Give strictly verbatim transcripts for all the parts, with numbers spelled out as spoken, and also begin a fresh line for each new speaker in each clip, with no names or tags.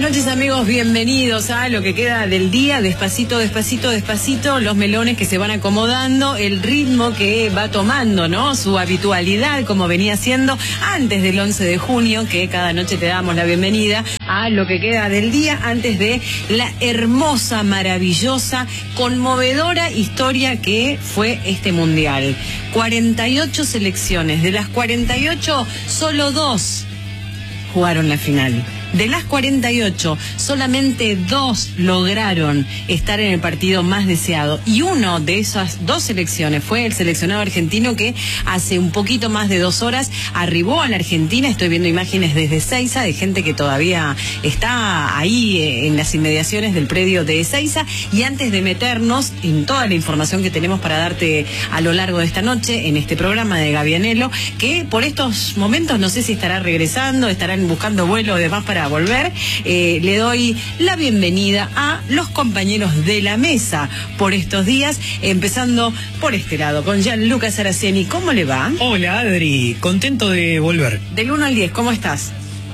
noches, amigos, bienvenidos a lo que queda del día. Despacito, despacito, despacito, los melones que se van acomodando, el ritmo que va tomando, ¿no? Su habitualidad, como venía siendo antes del once de junio, que cada noche te damos la bienvenida a lo que queda del día, antes de la hermosa, maravillosa, conmovedora historia que fue este mundial. cuarenta y ocho selecciones, de las cuarenta y ocho, solo dos jugaron la final. De las cuarenta y ocho, solamente dos lograron estar en el partido más deseado. Y uno de esas dos selecciones fue el seleccionado argentino, que hace un poquito más de dos horas arribó a la Argentina. Estoy viendo imágenes desde Ezeiza de gente que todavía está ahí eh, en las inmediaciones del predio de Ezeiza. Y antes de meternos en toda la información que tenemos para darte a lo largo de esta noche en este programa de Gavianelo, que por estos momentos no sé si estará regresando, estarán buscando vuelo de más para a volver, eh, le doy la bienvenida a los compañeros de la mesa por estos días, empezando por este lado, con Gianluca Saraceni. ¿Cómo le va?
Hola, Adri, contento de volver.
Del uno al diez, ¿cómo estás?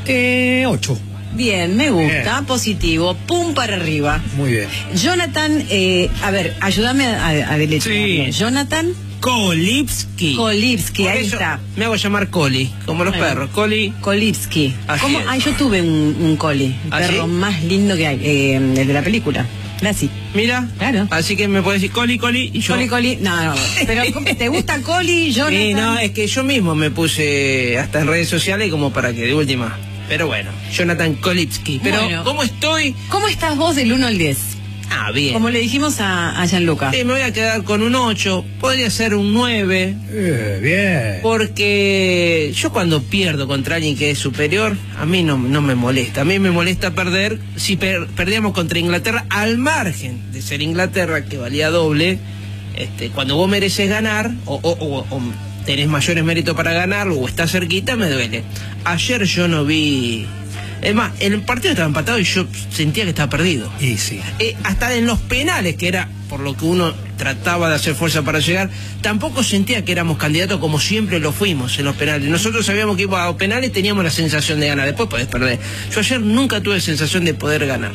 Eh, ocho.
Bien, me gusta,
Bien.
Positivo, pum para arriba.
Muy bien.
Jonathan, eh, a ver, ayúdame a, a deletrearlo.
Sí.
Jonathan
Kolipski.
Kolipski,
Por
ahí
eso
está.
Me hago llamar Coli, como los
Bueno.
perros. Coli.
Kolipski.
Así
¿Cómo?
es.
Ay, yo tuve un, un coli, el
¿Ah,
perro
sí?
más lindo que hay, eh, el de la película. Así.
Mira.
Claro.
Así que me puedes decir Coli, Coli y yo.
Coli, Coli, no, no, pero ¿te gusta Coli, Jonathan?
Sí, no, es que yo mismo me puse hasta en redes sociales como para que de última. Pero bueno, Jonathan Kolipski. Pero,
Bueno.
¿cómo estoy?
¿Cómo estás vos del uno al diez?
Ah, bien.
Como le dijimos a, a Gianluca.
Sí, me voy a quedar con un ocho, podría ser un nueve,
Eh, bien.
porque yo cuando pierdo contra alguien que es superior, a mí no, no me molesta. A mí me molesta perder si per- perdíamos contra Inglaterra, al margen de ser Inglaterra, que valía doble. Este, cuando vos mereces ganar, o, o, o, o tenés mayores méritos para ganar, o estás cerquita, me duele. Ayer yo no vi... Es más, el partido estaba empatado y yo sentía que estaba perdido.
Y sí.
Eh, hasta en los penales, que era por lo que uno trataba de hacer fuerza para llegar, tampoco sentía que éramos candidatos como siempre lo fuimos en los penales. Nosotros sabíamos que iba a penales, teníamos la sensación de ganar, después podés perder. Yo ayer nunca tuve sensación de poder ganar.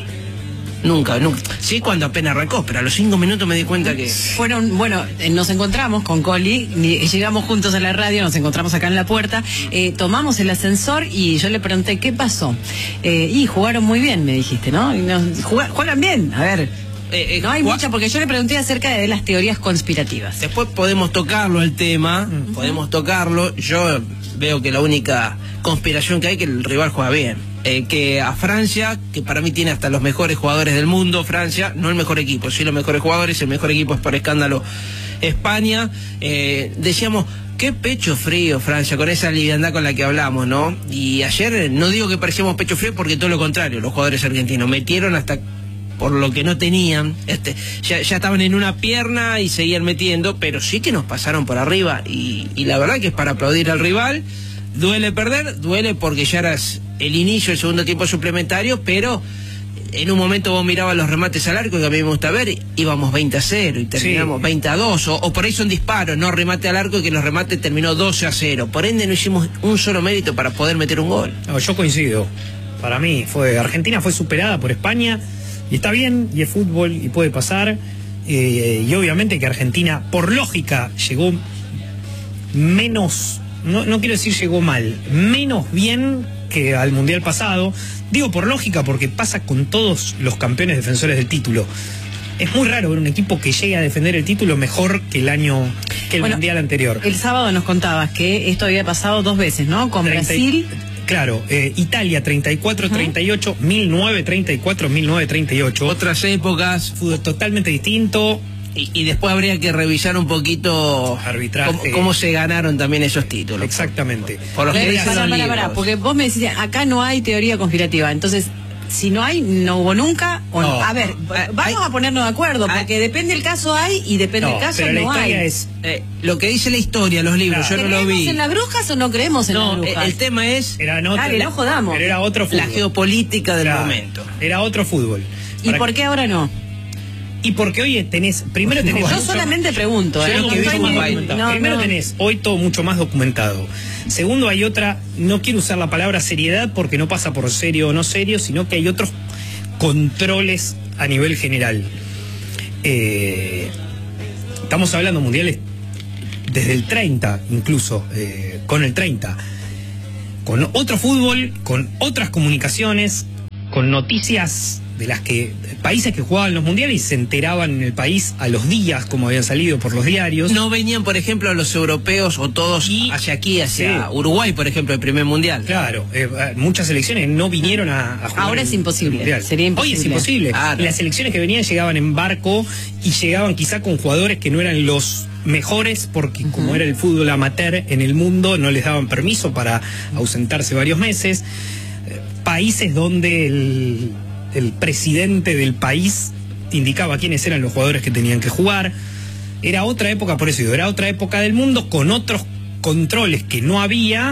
Nunca, nunca. Sí, cuando apenas arrancó, pero a los cinco minutos me di cuenta que...
Fueron, bueno, eh, nos encontramos con Coli, ni- llegamos juntos a la radio, nos encontramos acá en la puerta, eh, tomamos el ascensor y yo le pregunté, ¿qué pasó? Eh, y jugaron muy bien, me dijiste, ¿no? Y nos- juga- juegan bien, a ver.
Eh, eh,
No hay
jua-
mucha, porque yo le pregunté acerca de las teorías conspirativas.
Después podemos tocarlo el tema, podemos tocarlo. Yo veo que la única conspiración que hay es que el rival juega bien. Eh, que a Francia, que para mí tiene hasta los mejores jugadores del mundo, Francia, no el mejor equipo, sí los mejores jugadores, el mejor equipo es por escándalo España. Eh, decíamos, qué pecho frío Francia, con esa liviandad con la que hablamos, ¿no? Y ayer, eh, no digo que parecíamos pecho frío, porque todo lo contrario, los jugadores argentinos metieron hasta por lo que no tenían, este, ya, ya estaban en una pierna y seguían metiendo, pero sí que nos pasaron por arriba, y, y la verdad que es para aplaudir al rival. Duele perder, duele porque ya eras el inicio del segundo tiempo suplementario, pero en un momento vos mirabas los remates al arco, que a mí me gusta ver, íbamos veinte a cero y terminamos
Sí.
veinte a dos, o, o por ahí son disparos, no remate al arco, y que los remates terminó doce a cero, por ende no hicimos un solo mérito para poder meter un gol.
No, yo coincido. Para mí, fue Argentina fue superada por España, y está bien, y es fútbol, y puede pasar. Eh, y obviamente que Argentina, por lógica, llegó menos, no, no quiero decir llegó mal, menos bien que al Mundial pasado. Digo por lógica porque pasa con todos los campeones defensores del título. Es muy raro ver un equipo que llegue a defender el título mejor que el año, que el
Bueno,
Mundial anterior.
El sábado nos contabas que esto había pasado dos veces, ¿no? Con
treinta y-
Brasil.
Claro, eh, Italia treinta y cuatro treinta y ocho, mil novecientos treinta y cuatro, mil novecientos treinta y ocho.
Otras épocas,
Fútbol totalmente distinto.
y, y después habría que revisar un poquito
Arbitraje.
cómo, cómo se ganaron también esos títulos.
Exactamente.
Por los que
Pará,
dicen
pará,
los
pará, pará,
libros.
porque vos me decías, acá no hay teoría conspirativa, entonces, si no hay, no hubo nunca, o no.
No.
A ver,
Ah,
vamos
hay-
a ponernos de acuerdo,
ah,
porque depende del caso hay y depende
No,
del caso
pero la
no hay.
historia es.
Eh, lo que dice la historia, los libros,
Claro.
yo no lo
¿Creemos
vi.
en las brujas o no creemos en
No,
las
eh,
brujas?
el tema es
Era no,
Dale, no jodamos.
Pero era otro fútbol.
la geopolítica del
Claro,
momento.
Era otro fútbol.
¿Y
Para-
por qué ahora no?
Y porque hoy tenés, primero tenés...
Yo solamente pregunto, ¿eh?
Yo que
No,
veo
no,
más-
no,
primero
no.
tenés hoy todo mucho más documentado. Segundo, hay otra, no quiero usar la palabra seriedad porque no pasa por serio o no serio, sino que hay otros controles a nivel general. Eh, estamos hablando mundiales desde el treinta, incluso, eh, con el treinta. Con otro fútbol, con otras comunicaciones, con noticias de las que países que jugaban los mundiales y se enteraban en el país a los días, como habían salido por los diarios.
No venían, por ejemplo, los europeos o todos
Y-
hacia aquí, hacia
sí.
Uruguay, por ejemplo, el primer mundial.
Claro, eh, muchas selecciones no vinieron a, a jugar.
Ahora es
el-
imposible,
el mundial.
sería
Hoy es
imposible.
imposible.
Claro.
Y las selecciones que venían llegaban en barco y llegaban quizá con jugadores que no eran los mejores porque como era el fútbol amateur en el mundo no les daban permiso para ausentarse varios meses. Eh, países donde el, el presidente del país indicaba quiénes eran los jugadores que tenían que jugar. Era otra época, por eso digo, era otra época del mundo con otros controles que no había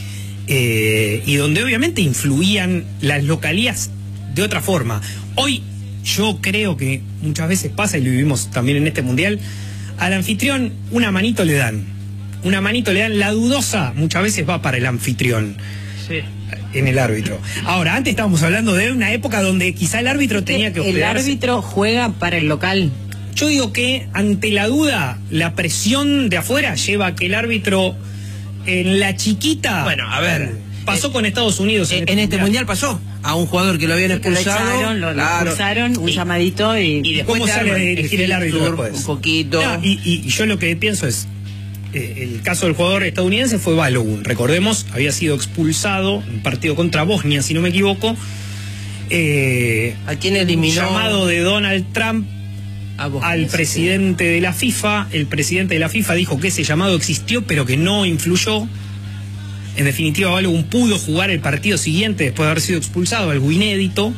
eh, y donde obviamente influían las localías de otra forma. Hoy yo creo que muchas veces pasa, y lo vivimos también en este mundial, al anfitrión una manito le dan. Una manito le dan, la dudosa muchas veces va para el anfitrión
Sí.
en el árbitro. Ahora, antes estábamos hablando de una época donde quizá el árbitro tenía que
El
hospedarse.
árbitro juega para el local.
Yo digo que ante la duda, la presión de afuera lleva a que el árbitro en la chiquita...
Bueno, a ver,
Pasó
eh,
con Estados Unidos.
En, en este mundial pasó a un jugador que lo habían
Que lo
expulsado.
echaron, lo, lo
claro.
expulsaron, un
Y-
llamadito y...
y después
¿Cómo
te
sale
arman
a dirigir el árbitro
filtro,
después?
un poquito.
No, y, y- y yo lo que pienso es, eh, el caso del jugador estadounidense fue Balogun. Recordemos, había sido expulsado en un partido contra Bosnia, si no me equivoco. Eh,
¿A quién eliminó?
llamado de Donald Trump
A vos.
al presidente de la FIFA. El presidente de la FIFA dijo que ese llamado existió, pero que no influyó. En definitiva, Balogun pudo jugar el partido siguiente después de haber sido expulsado, algo inédito.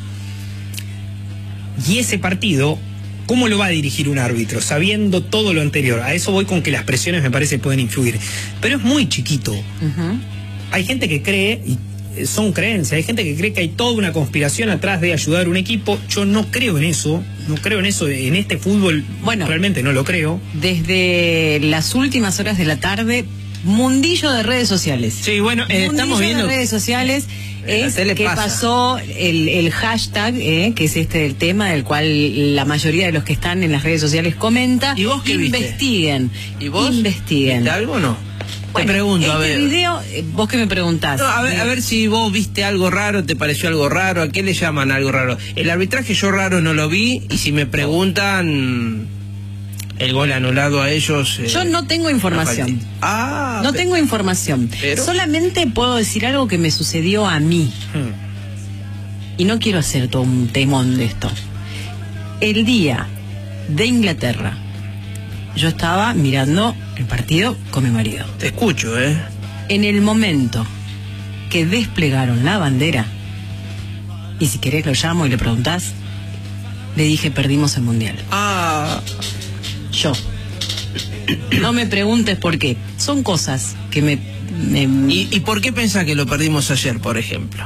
Y ese partido, ¿cómo lo va a dirigir un árbitro? Sabiendo todo lo anterior. A eso voy con que las presiones me parece pueden influir. Pero es muy chiquito.
Ujú.
Hay gente que cree, y eh, son creencias, hay gente que cree que hay toda una conspiración atrás de ayudar a un equipo. Yo no creo en eso, no creo en eso, en este fútbol
Bueno.
realmente no lo creo.
Desde las últimas horas de la tarde, mundillo de redes sociales.
Sí, bueno, eh,
Mundillo
estamos viendo.
de redes sociales
En la
es
tele
que
pasa.
pasó el, el hashtag, eh, que es este el tema del cual la mayoría de los que están en las redes sociales comenta.
¿Y vos qué viste?
Investiguen.
¿Y vos?
Investiguen.
¿Viste algo o no?
Bueno,
Te pregunto, a
este
ver.
video, eh, vos que me preguntás.
No, a ver,
Eh,
a ver si vos viste algo raro, te pareció algo raro, ¿a qué le llaman algo raro? El arbitraje yo raro no lo vi y si me preguntan el gol anulado a ellos... eh,
Yo no tengo información.
faltita. Ah,
No
pe-
tengo información.
pero-
Solamente puedo decir algo que me sucedió a mí.
Hmm.
Y no quiero hacer todo un temón de esto. El día de Inglaterra, yo estaba mirando el partido con mi marido.
Te escucho, ¿eh?
En el momento que desplegaron la bandera, y si querés lo llamo y le preguntás, le dije perdimos el mundial.
Ah,
Yo. No me preguntes por qué. Son cosas que me... me-
¿y, ¿y por qué pensás que lo perdimos ayer, por ejemplo?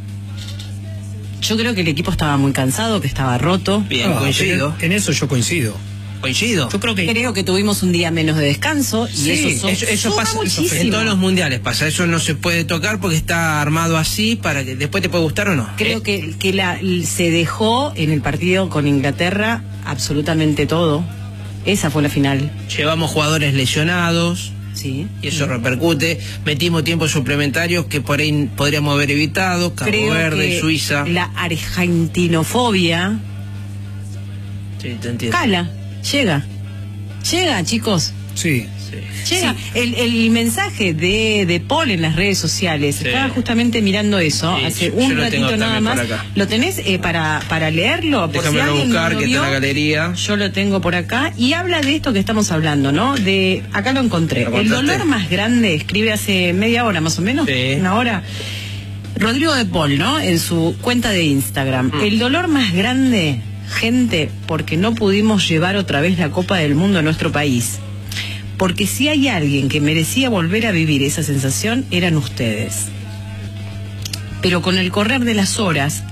Yo creo que el equipo estaba muy cansado, que estaba roto.
Bien,
Ah,
coincido.
En, en eso yo coincido.
Coincido.
Yo creo que...
Creo que tuvimos un día menos de descanso y
Sí,
eso, so-
Eso, eso
suma
pasa
muchísimo.
en todos los mundiales pasa, eso no se puede tocar porque está armado así para que después te puede gustar o no.
Creo
Eh,
que, que la, se dejó en el partido con Inglaterra absolutamente todo. Esa fue la final.
llevamos jugadores lesionados
Sí.
y eso repercute. Metimos tiempos suplementarios que por ahí podríamos haber evitado. Cabo
Creo
Verde,
que
Suiza.
la argentinofobia
Sí, te entiendo.
cala, llega. Llega, chicos.
Sí.
Sí.
Llega. El, el mensaje de, de Paul en las redes sociales.
Sí.
Estaba justamente mirando eso
Sí,
hace
yo-
un
yo lo tengo
ratito nada
también
más.
por acá.
¿Lo tenés eh, para, para leerlo? Por si
Déjamelo
alguien no
buscar,
lo
que está en la
vio.
galería.
Yo lo tengo por acá y habla de esto que estamos hablando, ¿no? De acá lo encontré.
¿Lo
El
encontraste?
dolor más grande, escribe hace media hora más o menos,
Sí.
una hora. Rodrigo de Paul, ¿no? En su cuenta de Instagram.
Mm.
El dolor más grande, gente, porque no pudimos llevar otra vez la Copa del Mundo a nuestro país. Porque si hay alguien que merecía volver a vivir esa sensación, eran ustedes. Pero con el correr de las horas,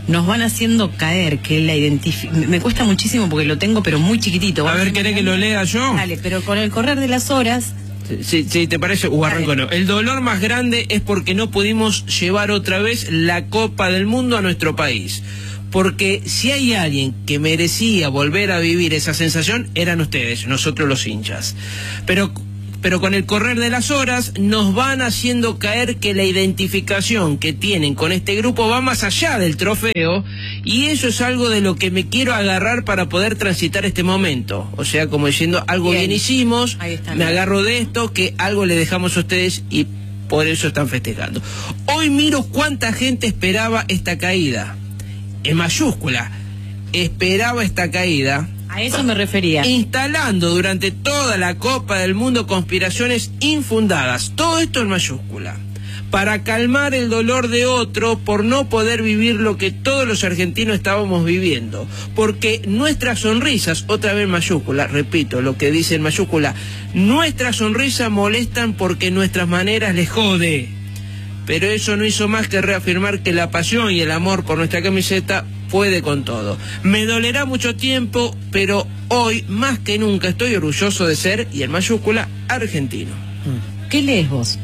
nos van haciendo caer que la identificación... Me cuesta muchísimo porque lo tengo pero muy chiquitito.
A ver, ¿querés que lo lea yo?
Dale, pero con el correr de las horas...
Si, si te parece, o arranco no. El dolor más grande es porque no pudimos llevar otra vez la Copa del Mundo a nuestro país. Porque si hay alguien que merecía volver a vivir esa sensación, eran ustedes, nosotros los hinchas. Pero... Pero con el correr de las horas nos van haciendo caer que la identificación que tienen con este grupo va más allá del trofeo, y eso es algo de lo que me quiero agarrar para poder transitar este momento. O sea, como diciendo, algo bien, bien hicimos, me agarro de esto, que algo le dejamos a ustedes y por eso están festejando. Hoy miro cuánta gente esperaba esta caída, en mayúscula, esperaba esta caída.
A eso me refería.
Instalando durante toda la Copa del Mundo conspiraciones infundadas, todo esto en mayúscula, para calmar el dolor de otro por no poder vivir lo que todos los argentinos estábamos viviendo. Porque nuestras sonrisas, otra vez en mayúscula, repito lo que dice en mayúscula, nuestras sonrisas molestan porque nuestras maneras les jode. Pero eso no hizo más que reafirmar que la pasión y el amor por nuestra camiseta puede con todo. Me dolerá mucho tiempo, pero hoy más que nunca estoy orgulloso de ser, y en mayúscula, argentino.
¿Qué lees vos?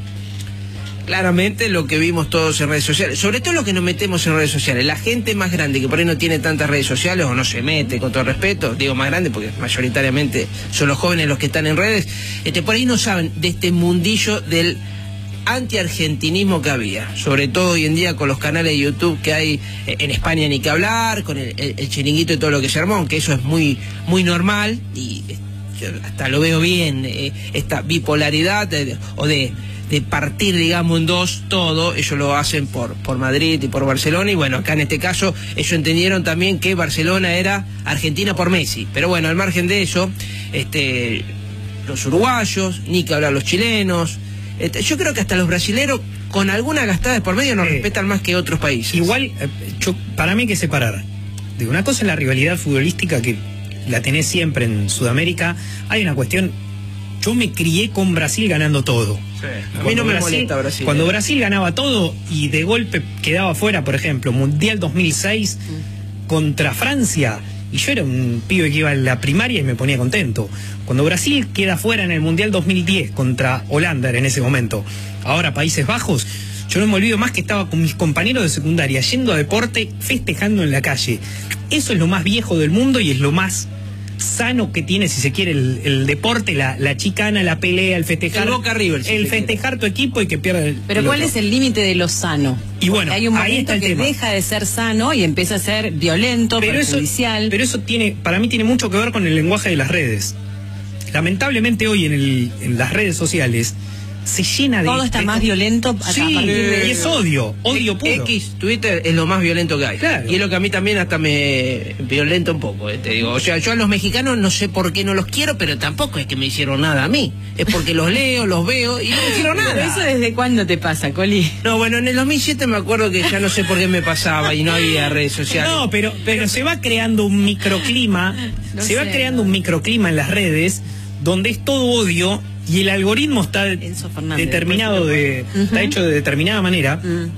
Claramente lo que vimos todos en redes sociales, sobre todo lo que nos metemos en redes sociales. La gente más grande que por ahí no tiene tantas redes sociales o no se mete, con todo respeto, digo más grande porque mayoritariamente son los jóvenes los que están en redes, este, por ahí no saben de este mundillo del antiargentinismo que había, sobre todo hoy en día con los canales de YouTube que hay en España, ni que hablar, con el, el, el chiringuito y todo lo que se armó, aunque eso es muy muy normal y yo hasta lo veo bien, eh, esta bipolaridad de, o de, de partir, digamos, en dos todo. Ellos lo hacen por, por Madrid y por Barcelona, y bueno, acá en este caso ellos entendieron también que Barcelona era Argentina por Messi, pero bueno, al margen de eso, este, los uruguayos, ni que hablar los chilenos. Yo creo que hasta los brasileros, con alguna gastada de por medio, nos eh, respetan más que otros países.
Igual, yo, para mí hay que separar. De una cosa es la rivalidad futbolística, que la tenés siempre en Sudamérica. Hay una cuestión, yo me crié con Brasil ganando todo.
Sí. A mí no me Brasil, molesta Brasil.
Cuando Brasil ganaba todo y de golpe quedaba fuera, por ejemplo, Mundial dos mil seis mm. contra Francia, y yo era un pibe que iba a la primaria y me ponía contento. Cuando Brasil queda fuera en el Mundial dos mil diez contra Holanda, era en ese momento, ahora Países Bajos, yo no me olvido más que estaba con mis compañeros de secundaria yendo a deporte, festejando en la calle. Eso es lo más viejo del mundo y es lo más sano que tiene, si se quiere, el, el deporte, la, la chicana, la pelea, el festejar,
el Boca River, si
el festejar quiere. Tu equipo y que pierda el.
Pero
el
¿cuál
otro.
es el límite de lo sano?
Y bueno,
hay un momento
ahí está el
que
tema.
Deja de ser sano y empieza a ser violento,
pero
perjudicial.
Eso, pero eso tiene, para mí tiene mucho que ver con el lenguaje de las redes. Lamentablemente hoy en, el, en las redes sociales se llena de...
Todo está de, más violento a,
sí,
a partir de...
y es odio, odio puro.
X, Twitter es lo más violento que hay.
Claro.
Y es lo que a mí también hasta me violenta un poco, eh, te digo. O sea, yo a los mexicanos no sé por qué no los quiero, pero tampoco es que me hicieron nada a mí. Es porque los leo, los veo y no me hicieron nada.
¿Pero eso desde cuándo te pasa, Coli?
No, bueno, en el dos mil siete me acuerdo que ya no sé por qué me pasaba y no había redes sociales.
No, pero, pero se va creando un microclima, no se sé, va creando no. un microclima en las redes donde es todo odio. Y el algoritmo está determinado de, uh-huh. está hecho de determinada manera uh-huh.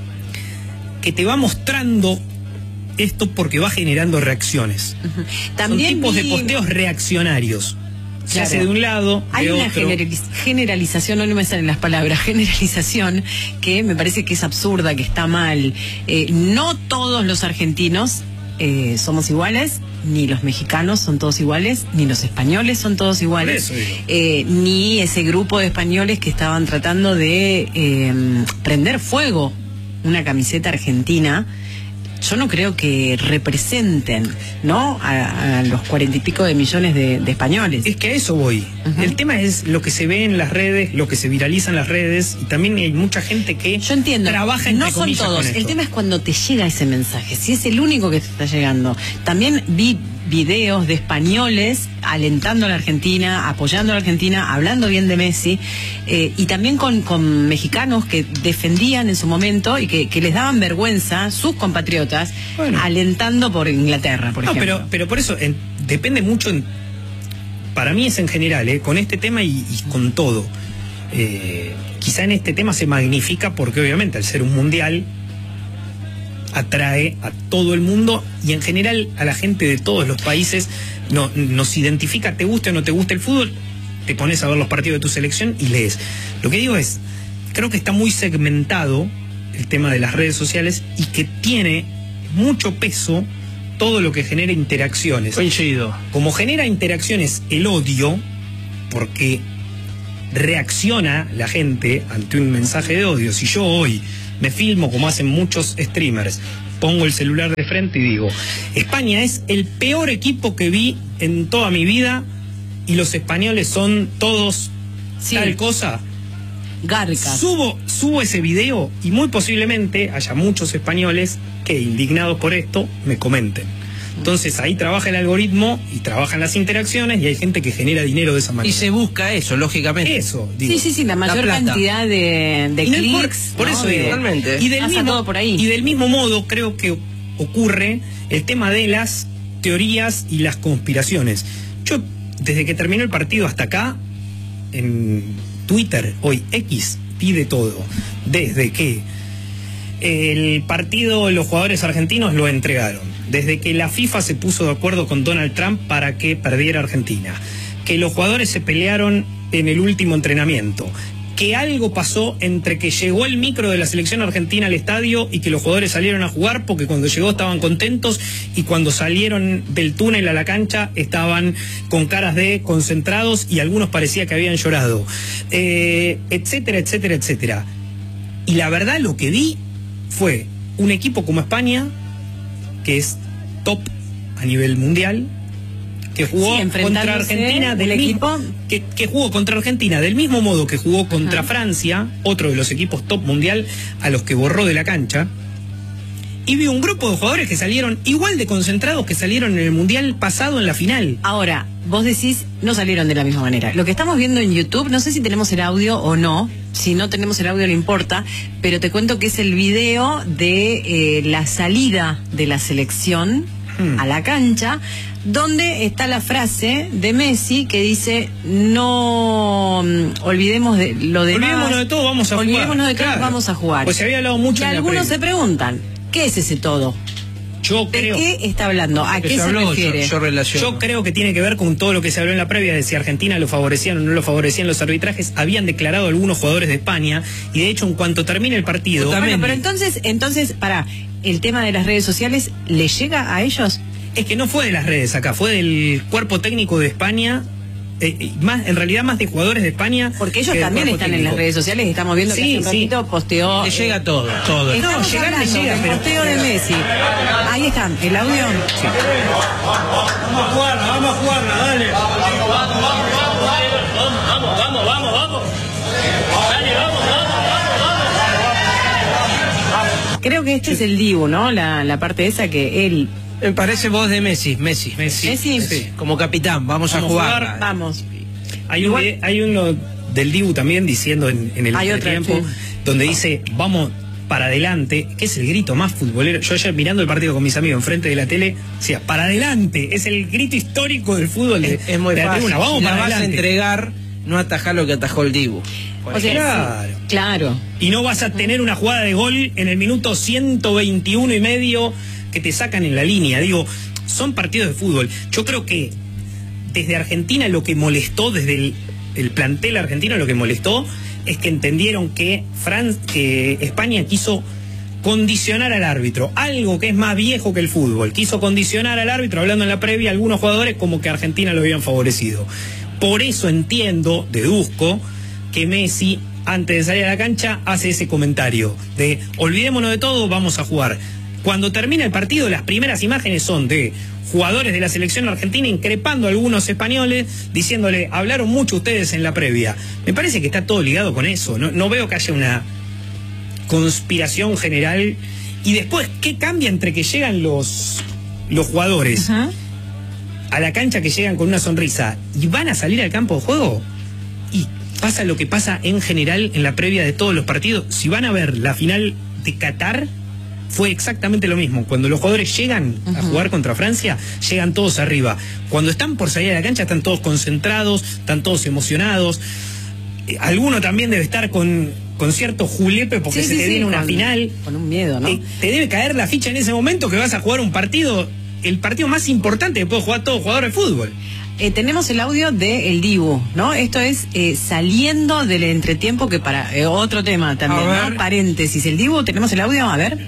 que te va mostrando esto porque va generando reacciones. Uh-huh. También son tipos vi... de posteos reaccionarios. Se claro. hace de un lado, de
Hay una
otro.
Generaliz generalización, no me salen las palabras, generalización que me parece que es absurda, que está mal. Eh, no todos los argentinos eh, somos iguales. Ni los mexicanos son todos iguales, ni los españoles son todos iguales, eh, ni ese grupo de españoles que estaban tratando de eh, prender fuego una camiseta argentina. Yo no creo que representen, ¿no?, a, a los cuarenta y pico de millones de, de españoles.
Es que a eso voy. Uh-huh. El tema es lo que se ve en las redes, lo que se viraliza en las redes, y también hay mucha gente que
yo entiendo,
trabaja entre
no son todos. El tema es cuando te llega ese mensaje, si es el único que te está llegando. También vi videos de españoles alentando a la Argentina, apoyando a la Argentina, hablando bien de Messi, eh, y también con, con mexicanos que defendían en su momento y que, que les daban vergüenza sus compatriotas, bueno, alentando por Inglaterra, por
no,
ejemplo.
Pero, pero por eso en, depende mucho, en, para mí es en general, eh, con este tema y, y con todo. Eh, quizá en este tema se magnifica porque obviamente al ser un mundial atrae a todo el mundo y en general a la gente de todos los países. No, nos identifica, te guste o no te guste el fútbol, te pones a ver los partidos de tu selección y lees. Lo que digo es, creo que está muy segmentado el tema de las redes sociales y que tiene mucho peso todo lo que genera interacciones.
Coincido.
Como genera interacciones el odio, porque reacciona la gente ante un mensaje de odio. Si yo hoy me filmo como hacen muchos streamers, pongo el celular de frente y digo, España es el peor equipo que vi en toda mi vida y los españoles son todos sí. tal cosa,
garcas.
Subo, subo ese video y muy posiblemente haya muchos españoles que, indignados por esto, me comenten. Entonces ahí trabaja el algoritmo y trabajan las interacciones y hay gente que genera dinero de esa manera.
Y se busca eso, lógicamente.
Eso, digo.
Sí, sí, sí, la mayor la cantidad de, de clics.
Por, por
¿no?
eso digo.
Totalmente.
Y del,
Pasa
mismo,
todo por ahí.
y del mismo modo creo que ocurre el tema de las teorías y las conspiraciones. Yo, desde que terminó el partido hasta acá, en Twitter, hoy X, pide todo. Desde que el partido, los jugadores argentinos lo entregaron. Desde que la FIFA se puso de acuerdo con Donald Trump para que perdiera Argentina. Que los jugadores se pelearon en el último entrenamiento. Que algo pasó entre que llegó el micro de la selección argentina al estadio y que los jugadores salieron a jugar, porque cuando llegó estaban contentos y cuando salieron del túnel a la cancha estaban con caras de concentrados y algunos parecía que habían llorado. Eh, etcétera, etcétera, etcétera. Y la verdad lo que vi fue un equipo como España, que es top a nivel mundial, que jugó
sí,
contra Argentina del equipo que, que jugó contra Argentina del mismo modo que jugó contra Ajá. Francia, otro de los equipos top mundial a los que borró de la cancha, y vi un grupo de jugadores que salieron igual de concentrados que salieron en el mundial pasado en la final.
Ahora, vos decís, no salieron de la misma manera. Lo que estamos viendo en YouTube, no sé si tenemos el audio o no. Si no tenemos el audio no importa, pero te cuento que es el video de eh, la salida de la selección hmm. a la cancha, donde está la frase de Messi que dice, no mm, olvidemos de lo demás.
Olvidémonos de todo, vamos a
olvidémonos
jugar.
de todo,
claro.
vamos a jugar.
Pues se había hablado mucho
y
en la
algunos
previa.
se preguntan, ¿qué es ese todo?
Yo
¿De
creo,
qué está hablando? ¿A qué se, se refiere?
Yo, yo, relaciono.
yo creo que tiene que ver con todo lo que se habló en la previa de si Argentina lo favorecían o no lo favorecían los arbitrajes. Habían declarado algunos jugadores de España y de hecho en cuanto termine el partido...
Bueno, pero entonces, entonces, para, ¿el tema de las redes sociales le llega a ellos?
Es que no fue de las redes acá, fue del cuerpo técnico de España. Eh, más, en realidad más de jugadores de España.
Porque ellos también están técnico. en las redes sociales, estamos viendo
sí,
que hace un ratito
sí.
posteó.
Le llega todo, todo.
No, llegar le llega, pero posteo de Messi. Ahí están, el audio. Sí.
Vamos a jugarla, vamos a jugarla, dale. Vamos, vamos, vamos, vamos, vamos, vamos, vamos. Dale, vamos, vamos, vamos, vamos.
Creo que este sí. es el Dibu, ¿no? La, la parte esa que él.
Me parece voz de Messi, Messi.
Messi. Messi.
Sí. Como capitán, vamos, vamos a jugar.
jugar. Vamos.
Hay, un, hay uno del Dibu también diciendo en, en el entretiempo, sí. donde dice, vamos para adelante, que es el grito más futbolero. Yo ayer mirando el partido con mis amigos enfrente de la tele, decía, para adelante, es el grito histórico del fútbol. De,
es, es muy
de la
fácil.
tribuna. Vamos
la
para
vas
adelante.
a entregar, no atajar lo que atajó el Dibu.
O sea,
claro.
Sí, claro.
Y no vas a tener una jugada de gol en el minuto ciento veintiuno y medio que te sacan en la línea. Digo, son partidos de fútbol. Yo creo que desde Argentina lo que molestó, desde el, el plantel argentino lo que molestó es que entendieron que, Fran, que España quiso condicionar al árbitro, algo que es más viejo que el fútbol. Quiso condicionar al árbitro, hablando en la previa, algunos jugadores como que Argentina lo habían favorecido. Por eso entiendo, deduzco, que Messi, antes de salir a la cancha, hace ese comentario de olvidémonos de todo, vamos a jugar. Cuando termina el partido, las primeras imágenes son de jugadores de la selección argentina increpando a algunos españoles, diciéndole, hablaron mucho ustedes en la previa. Me parece que está todo ligado con eso. No, no veo que haya una conspiración general. Y después, ¿qué cambia entre que llegan los, los jugadores uh-huh. a la cancha, que llegan con una sonrisa y van a salir al campo de juego? Y pasa lo que pasa en general en la previa de todos los partidos. Si van a ver la final de Qatar, fue exactamente lo mismo. Cuando los jugadores llegan uh-huh. a jugar contra Francia, llegan todos arriba. Cuando están por salir a la cancha, están todos concentrados, están todos emocionados. eh, alguno también debe estar con, con cierto julepe porque
Sí,
se
sí,
te
sí,
viene una
con-
final.
Con un miedo, ¿no?
Eh, te debe caer la ficha en ese momento que vas a jugar un partido, el partido más importante que puede jugar todo jugador de fútbol.
Eh, tenemos el audio de El Dibu, ¿no? Esto es eh, saliendo del entretiempo, que para eh, otro tema también,
A
¿no?
ver.
Paréntesis. El Dibu, tenemos el audio, a ver.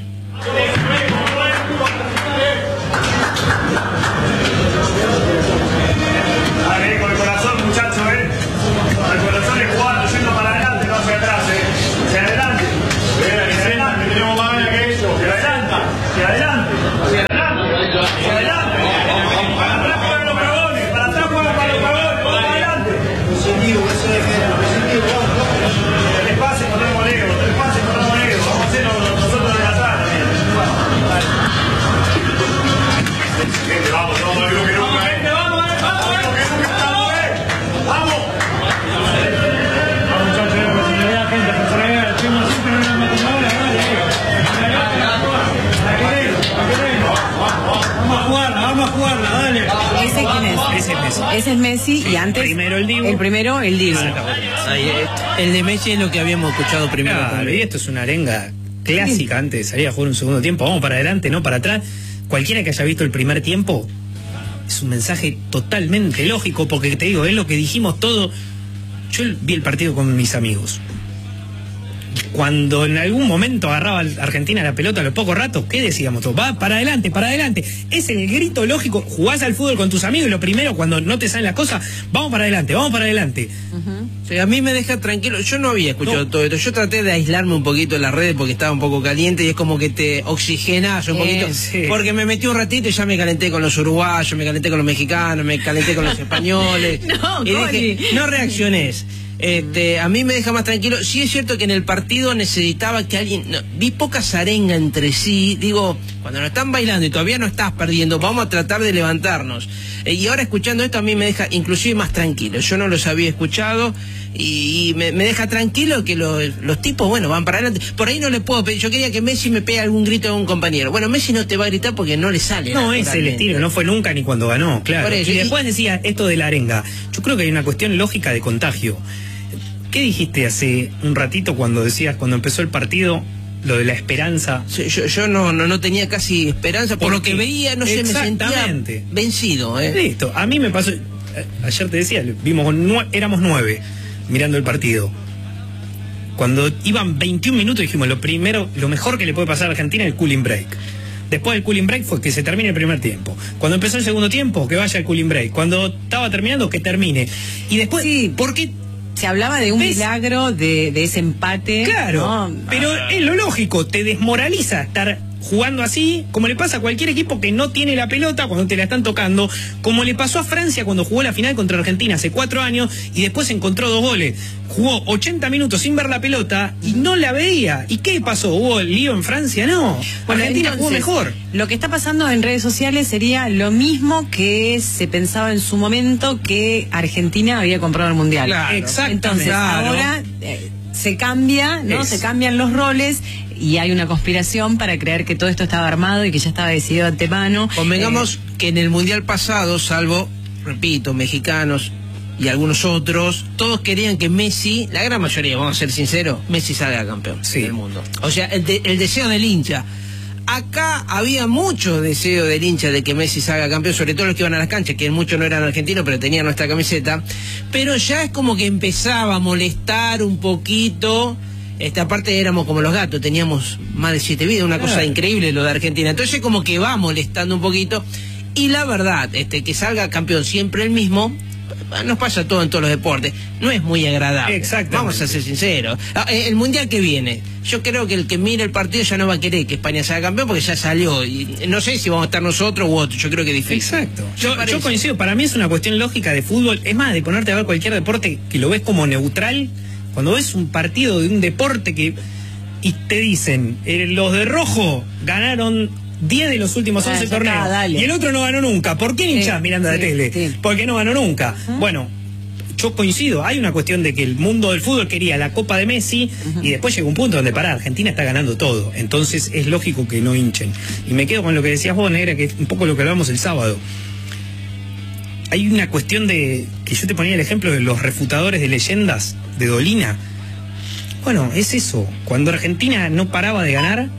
Dale, con el corazón, muchachos, ¿eh? Con el corazón es jugando, yendo para adelante, no hacia atrás, ¿eh? Hacia adelante. Hacia adelante, tenemos más ganas que eso. Hacia adelante, hacia adelante, hacia adelante, hacia adelante. Para atrás juegan los cagones, para atrás juegan para los cagones, vamos para adelante. Positivo, eso es positivo, vamos. Tres pases encontramos negro, tres pases encontramos negro. Vamos a hacerlo nosotros de atrás también. Gente, vamos, vamos, algo que nunca, ¿eh? Gente, vamos, vamos, vamos, algo que nunca estamos, ¿eh? ¡Vamos! Vamos, muchachos, personalidad, gente, personalidad. El primo siempre no es una matinadora, dale, eh. La queremos, la queremos. Vamos a jugarla, vamos a jugarla, dale.
¿Ese quién es?
Ese es Messi.
Ese es Messi y antes...
Primero el Dibu.
El primero, el Dibu.
Ahí, eh, el de Messi es lo que habíamos escuchado primero.
Claro,
también.
y esto es una arenga clásica antes de salir a jugar un segundo tiempo. Vamos para adelante, no para atrás. Cualquiera que haya visto el primer tiempo, es un mensaje totalmente lógico, porque te digo, es lo que dijimos todo. Yo vi el partido con mis amigos. Cuando en algún momento agarraba Argentina la pelota a los pocos ratos, ¿qué decíamos todos? Va para adelante, para adelante. Es el grito lógico. Jugás al fútbol con tus amigos y lo primero, cuando no te salen las cosas, vamos para adelante, vamos para adelante.
Sí, a mí me deja tranquilo. Yo no había escuchado
No.
todo esto. Yo traté de aislarme un poquito en las redes porque estaba un poco caliente y es como que te oxigenas un
Eh,
poquito.
sí.
Porque me metí un ratito y ya me calenté con los uruguayos, me calenté con los mexicanos, me calenté con los españoles.
No,
y
Coli.
dije, no reacciones. Este, a mí me deja más tranquilo. Sí es cierto que en el partido necesitaba que alguien... no, vi pocas arenga entre sí. Digo, cuando nos están bailando y todavía no estás perdiendo, vamos a tratar de levantarnos. Eh, y ahora escuchando esto a mí me deja inclusive más tranquilo. Yo no los había escuchado y, y me, me deja tranquilo que lo- los tipos, bueno, van para adelante. Por ahí no le puedo pedir. Yo quería que Messi me pegue algún grito a un compañero. Bueno, Messi no te va a gritar porque no le sale.
No es el
naturalmente.
estilo, no fue nunca ni cuando ganó, claro.
Por eso,
y
y-
después decía esto de la arenga. Yo creo que hay una cuestión lógica de contagio. ¿Qué dijiste hace un ratito cuando decías, cuando empezó el partido, lo de la esperanza?
Sí, Yo, yo no, no, no tenía casi esperanza. Por lo que
Porque-
veía, no sé, me sentía
Exactamente.
vencido. ¿eh?
Listo, a mí me pasó, eh, ayer te decía, vimos nue- éramos nueve mirando el partido. Cuando iban veintiún minutos dijimos, lo primero, lo mejor que le puede pasar a Argentina es el cooling break. Después del cooling break fue que se termine el primer tiempo. Cuando empezó el segundo tiempo, que vaya el cooling break. Cuando estaba terminando, que termine. Y después,
Sí.
¿por qué?
Se hablaba de un
¿Ves?
milagro de, de ese empate.
Claro,
¿no?
pero es lo lógico, te desmoraliza estar jugando así, como le pasa a cualquier equipo que no tiene la pelota cuando te la están tocando, como le pasó a Francia cuando jugó la final contra Argentina hace cuatro años y después encontró dos goles. Jugó ochenta minutos sin ver la pelota y no la veía. ¿Y qué pasó? ¿Hubo lío en Francia? No.
Bueno,
Argentina jugó
entonces,
mejor.
Lo que está pasando en redes sociales sería lo mismo que se pensaba en su momento que Argentina había comprado el Mundial.
Claro.
Exactamente.
Entonces,
Claro.
ahora eh, se cambia, ¿no?
Es.
Se cambian los roles y hay una conspiración para creer que todo esto estaba armado y que ya estaba decidido de antemano.
Convengamos
Eh,
que en el Mundial pasado, salvo, repito, mexicanos y algunos otros, todos querían que Messi, la gran mayoría, vamos a ser sinceros, Messi salga campeón
Sí.
del mundo. O sea, el, de- el deseo del hincha. Acá había mucho deseo del hincha de que Messi salga campeón, sobre todo los que iban a las canchas, que muchos no eran argentinos, pero tenían nuestra camiseta. Pero ya es como que empezaba a molestar un poquito. Esta parte éramos como los gatos, teníamos más de siete vidas, una cosa
Claro.
increíble lo de Argentina. Entonces como que va molestando un poquito. Y la verdad, este, que salga campeón siempre el mismo, nos pasa todo en todos los deportes, no es muy agradable.
Exactamente.
Vamos a ser sinceros. Ah, eh, El mundial que viene, yo creo que el que mire el partido ya no va a querer que España salga campeón porque ya salió. Y no sé si vamos a estar nosotros u otros, yo creo que es difícil.
Exacto.
¿Qué
Yo,
parece?
yo coincido, para mí es una cuestión lógica de fútbol. Es más, de ponerte a ver cualquier deporte que lo ves como neutral. Cuando ves un partido de un deporte que y te dicen, eh, los de rojo ganaron diez de los últimos
Ah,
once
ya
torneos
está, dale.
y el otro no ganó nunca. ¿Por qué
Sí,
hinchás mirando la
sí,
tele?
sí.
Porque no ganó nunca. Bueno, yo coincido, hay una cuestión de que el mundo del fútbol quería la Copa de Messi y después llegó un punto donde pará, Argentina está ganando todo. Entonces es lógico que no hinchen. Y me quedo con lo que decías vos, Negra, que es un poco lo que hablamos el sábado. Hay una cuestión de que yo te ponía el ejemplo de los refutadores de leyendas de Dolina. Bueno, es eso. Cuando Argentina no paraba de ganar,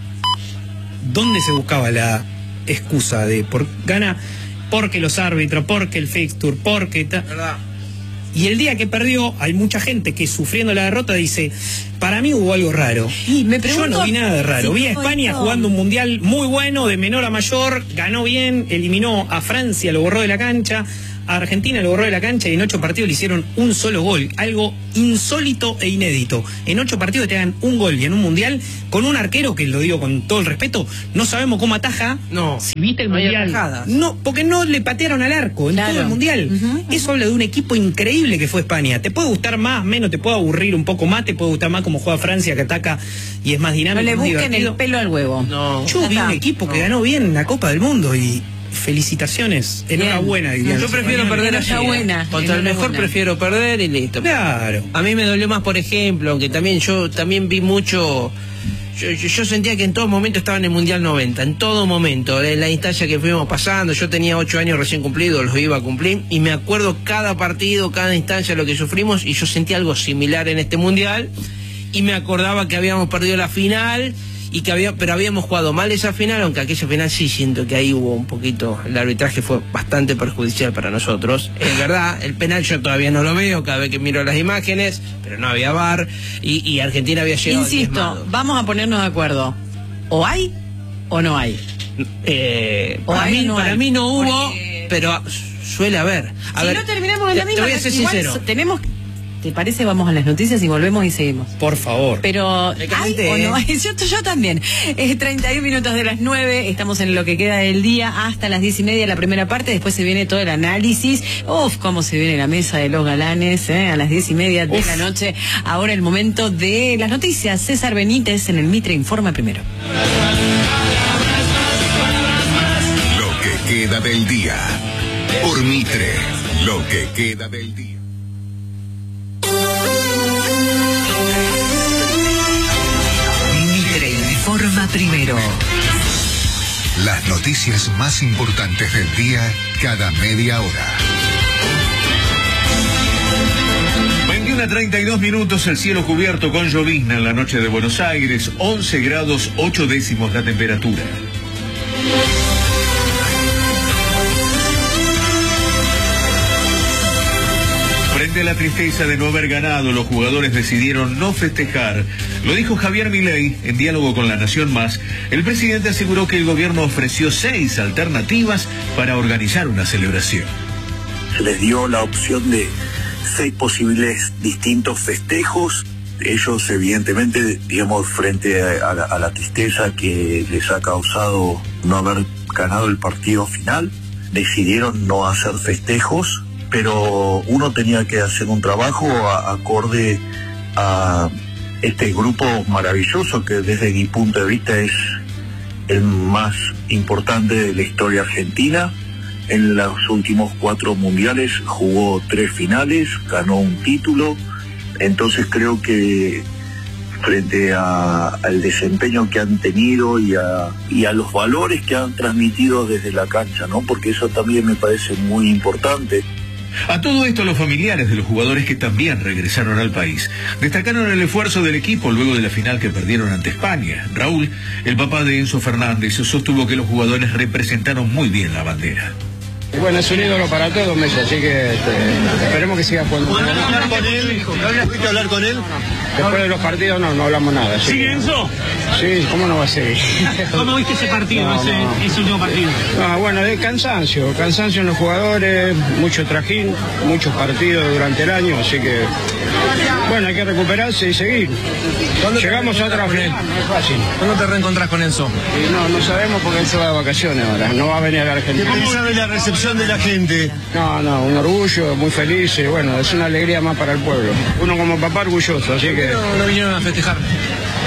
¿dónde se buscaba la excusa de por gana? Porque los árbitros, porque el fixture, porque... Ta...
¿Verdad?
Y el día que perdió, hay mucha gente que sufriendo la derrota dice, para mí hubo algo raro.
Y me pregunto,
yo no vi nada de raro.
si
vi a España jugando un mundial muy bueno, de menor a mayor, ganó bien, eliminó a Francia, lo borró de la cancha, a Argentina lo borró de la cancha y en ocho partidos le hicieron un solo gol. Algo insólito e inédito. En ocho partidos te hagan un gol y en un mundial con un arquero, que lo digo con todo el respeto, no sabemos cómo ataja.
No.
Si viste el
No hay
mundial.
atajadas.
No, porque no le patearon al arco en
Claro.
todo el mundial.
Uh-huh.
Eso habla de un equipo increíble que fue España. Te puede gustar más, menos, te puede aburrir un poco más, te puede gustar más como juega Francia, que ataca y es más dinámico.
No le
más
busquen
divertido.
el pelo al huevo.
No.
Yo
Ya
vi
está.
un equipo que
No.
ganó bien la Copa del Mundo y felicitaciones.
Bien.
Enhorabuena, dirían
Yo
los
prefiero
españoles.
perder así.
Enhorabuena,
Contra el mejor
enhorabuena.
prefiero perder y listo.
Claro.
A mí me dolió más, por ejemplo, aunque también yo también vi mucho. Yo, yo, yo sentía que en todo momento estaba en el Mundial noventa, en todo momento, en la instancia que fuimos pasando. Yo tenía ocho años recién cumplidos, los iba a cumplir, y me acuerdo cada partido, cada instancia, lo que sufrimos, y yo sentí algo similar en este Mundial, y me acordaba que habíamos perdido la final, y que había, pero habíamos jugado mal esa final, aunque aquella final sí siento que ahí hubo un poquito, el arbitraje fue bastante perjudicial para nosotros. Es verdad, el penal yo todavía no lo veo cada vez que miro las imágenes, pero no había V A R y, y Argentina había llegado
Insisto,
diezmado.
vamos a ponernos de acuerdo. O hay o no hay.
Eh,
O
para
hay
mí,
o no
para
hay.
mí no hubo,
Porque-
pero suele haber. A
si
ver,
no terminamos en la
te-
misma,
te voy a ser
igual
sincero.
tenemos, ¿te parece? Vamos a las noticias y volvemos y seguimos.
Por favor.
Pero
Me
¿hay
calenté,
o no
¿eh?
hay? Yo, yo también. Es treinta y un minutos de las nueve, estamos en lo que queda del día hasta las diez y media la primera parte, después se viene todo el análisis. Uf, cómo se viene la mesa de los galanes, ¿eh? A las diez y media de
Uf.
la noche. Ahora el momento de las noticias. César Benítez en el Mitre informa primero.
Lo que queda del día. Por Mitre, lo que queda del día.
Mitre informa primero.
Las noticias más importantes del día cada media hora.
veintiuno a treinta y dos minutos, el cielo cubierto con llovizna en la noche de Buenos Aires, once grados ocho décimos la temperatura. Frente a la tristeza de no haber ganado, los jugadores decidieron no festejar. Lo dijo Javier Milei en diálogo con La Nación Más. El presidente aseguró que el gobierno ofreció seis alternativas para organizar una celebración.
Se les dio la opción de seis posibles distintos festejos. Ellos, evidentemente, digamos, frente a, a, la, a la tristeza que les ha causado no haber ganado el partido final, decidieron no hacer festejos, pero uno tenía que hacer un trabajo a, acorde a este grupo maravilloso que desde mi punto de vista es el más importante de la historia argentina. En los últimos cuatro mundiales jugó tres finales, ganó un título. Entonces creo que frente a, al desempeño que han tenido y a, y a los valores que han transmitido desde la cancha, ¿no? Porque eso también me parece muy importante.
A todo esto, los familiares de los jugadores que también regresaron al país destacaron el esfuerzo del equipo luego de la final que perdieron ante España. Raúl, el papá de Enzo Fernández, sostuvo que los jugadores representaron muy bien la bandera.
Bueno, es un ídolo para todos, Messi, así que este, esperemos que siga jugando.
¿Podrás hablar con él? ¿No pudiste hablar con él?
Después de los partidos no, no hablamos nada. ¿Sí?
¿Sigue Enzo?
Sí, ¿cómo no va a seguir?
¿Cómo viste ese partido,
No,
ese,
no.
ese último partido?
No, bueno, de cansancio, cansancio en los jugadores, mucho trajín, muchos partidos durante el año, así que, bueno, hay que recuperarse y seguir. Llegamos a otra final, no es fácil.
¿Cuándo te reencontrás con Enzo?
Y no, no sabemos porque él se va de vacaciones ahora, no va a venir a la Argentina.
¿Cómo ve la recepción de la gente?
No, no, un orgullo, muy feliz, y bueno, es una alegría más para el pueblo. Uno como papá orgulloso, así que...
No, no vinieron a festejar.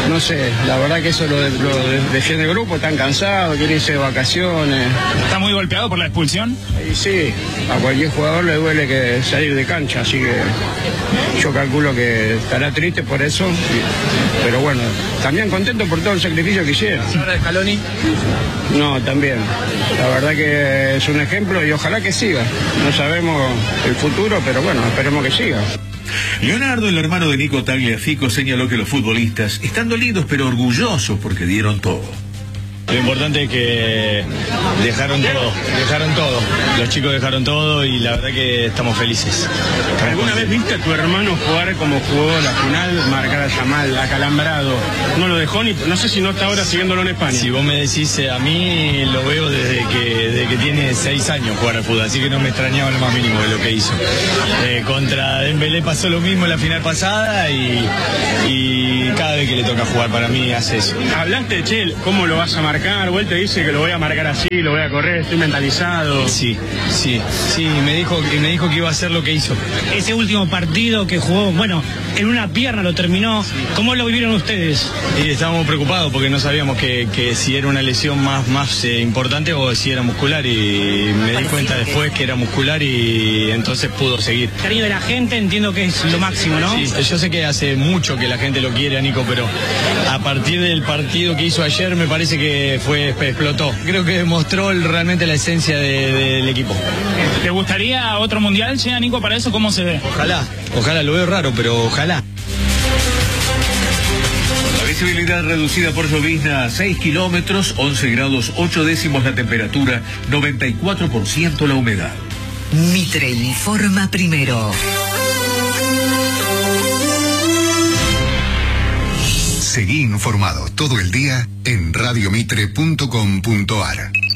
no sé, la verdad que eso lo, lo defiende el grupo, están cansados, quieren irse de vacaciones.
¿Está muy golpeado por la expulsión?
Y sí, a cualquier jugador le duele que salir de cancha, así que yo calculo que estará triste por eso, pero bueno, también contento por todo el sacrificio que hicieron.
¿Ahora de Scaloni?
No, también. La verdad que es un ejemplo y ojalá que siga. No sabemos el futuro, pero bueno, esperemos que siga.
Leonardo, el hermano de Nico Tagliafico, señaló que los futbolistas están dolidos pero orgullosos porque dieron todo.
Lo importante es que dejaron todo, dejaron todo. Los chicos dejaron todo y la verdad que estamos felices. Estamos
¿Alguna vez viste a tu hermano jugar como jugó la final, marcar a Yamal, acalambrado? No lo dejó ni, no sé si no está ahora siguiéndolo en España.
Si vos me decís, eh, a mí lo veo desde que, desde que tiene seis años jugar al fútbol, así que no me extrañaba lo más mínimo de lo que hizo. Eh, contra Dembélé pasó lo mismo en la final pasada y, y cada vez que le toca jugar para mí hace eso.
Hablaste, che, ¿cómo lo vas a marcar? Él te dice que lo voy a marcar así, lo voy a correr, estoy mentalizado.
Sí, sí, sí, me dijo, me dijo que iba a hacer lo que hizo.
Ese último partido que jugó, bueno, en una pierna lo terminó, ¿cómo lo vivieron ustedes?
Y estábamos preocupados porque no sabíamos que, que si era una lesión más, más eh, importante o si era muscular, y me di cuenta después que era muscular y entonces pudo seguir.
Cariño de la gente, entiendo que es lo máximo, ¿no?
Sí, yo sé que hace mucho que la gente lo quiere a Nico, pero a partir del partido que hizo ayer me parece que fue explotó. Creo que demostró el, realmente la esencia de, del equipo.
¿Te gustaría otro mundial, llega Nico, para eso? ¿Cómo se ve?
Ojalá, ojalá, lo veo raro, pero ojalá.
La visibilidad reducida por llovizna a seis kilómetros, once grados ocho décimos la temperatura, noventa y cuatro por ciento la humedad.
Mitre informa primero.
Seguí informado todo el día en radiomitre punto com punto ar.